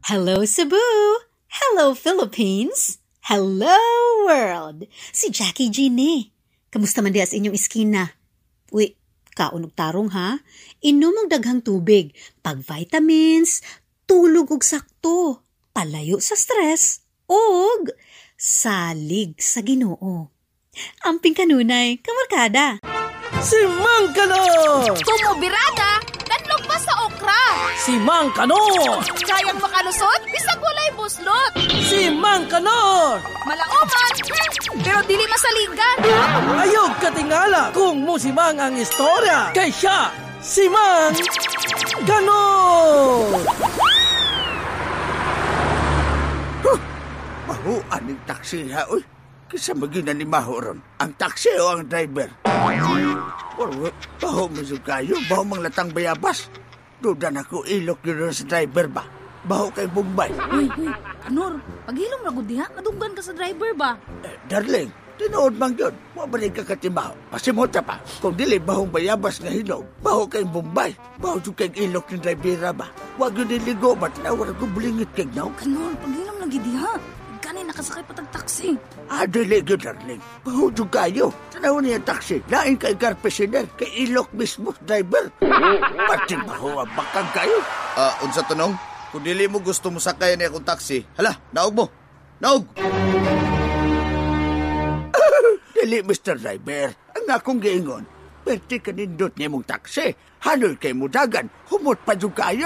Hello Cebu! Hello Philippines! Hello world! Si Jackie G ni. Kamusta man diya sa inyong iskina? Uy, kaunog tarong ha? Inom og daghang tubig, pag-vitamins, tulog og sakto, palayo sa stress, og salig sa Ginoo. Amping kanunay, kamarkada. Si Mang Kanor! Kumubirada, danlog pa sa okra. Si Mang Kanor! Kayang makalusot, bisag walay buslot. Si Mang Kanor! Malaoman, pero dili masaligan. Ayog katingala kung musimang ang istorya. Kay siya, si Mang Kanor! Mahu, aning taksi ha, uy. Kisa maginan ni Maho ron. Ang taksi o ang driver? Baho mo kayo, baho mang latang bayabas. Duda na ko ilok yun sa driver ba? Baho kay Bumbay. Uy, Kanor, paghilom na gudi ha, madunggan ka sa driver ba? Darling, tinood mang yun. Mabalik ka katimaho. Pasimota pa. Kung dili bahong bayabas nga hinog, baho kay Bumbay. Baho dyan kay ilok ng driver ba? Huwag yun niligo ba? Tinawar ko bulingit kay now. Kanor, paghilom na gidi ha. Ganay nakasakay patag taksi. Dili yun, darling. Baho dyan kayo. Tanaw niya taksi. Lain kay karpesiner. Kay ilok mismo driver. Pati baho ang bakang kayo. Unsa tanong? Kung dili mo gusto mo sakay ni akong taxi, hala, naog mo. Naog! Dili, Mr. Driver. Ang akong giingon, perti kanindot niya mong taksi. Hanoy kay mudagan. Humot pa dyan kayo.